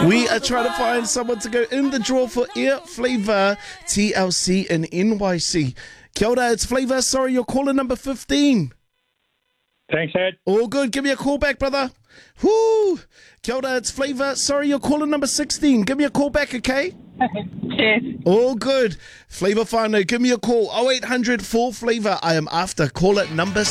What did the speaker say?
We are trying to find someone to go in the draw for Air Flavour TLC in NYC. Kia ora, it's Flavour. Sorry, you're caller number 15. Thanks, Ed. All good. Give me a call back, brother. Whoo! Kia ora, it's Flavour. Sorry, you're caller number 16. Give me a call back, okay? Cheers. All good. Flavour whānau, give me a call. 0800 4 Flavour. I am after caller number